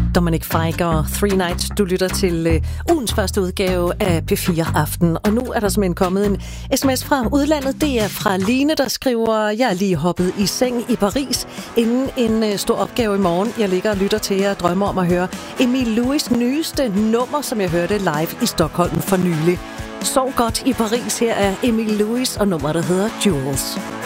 Dominic Fike og Three Nights. Du lytter til ugens første udgave af P4 Aften. Og nu er der simpelthen kommet en sms fra udlandet. Det er fra Line, der skriver: Jeg er lige hoppet i seng i Paris inden en stor opgave i morgen. Jeg ligger og lytter til jer og drømmer om at høre Emil Louis' nyeste nummer, som jeg hørte live i Stockholm for nylig. Sov godt i Paris. Her er Emil Louis og nummeret, der hedder Jewels.